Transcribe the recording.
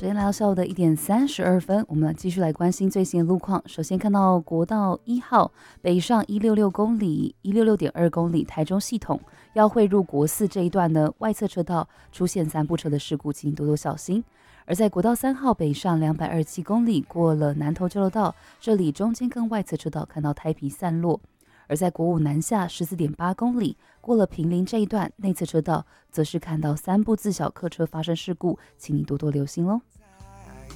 时间来到下午的1点32分，我们继续来关心最新的路况。首先看到国道1号北上166公里、166.2公里台中系统要汇入国4这一段呢，外侧车道出现3部车的事故，请多多小心。而在国道3号北上227公里，过了南投交流道，这里中间跟外侧车道看到胎皮散落。而在国5南下14.8公里，过了平林这一段内侧车道，则是看到3部自小客车发生事故，请你多多留心喽。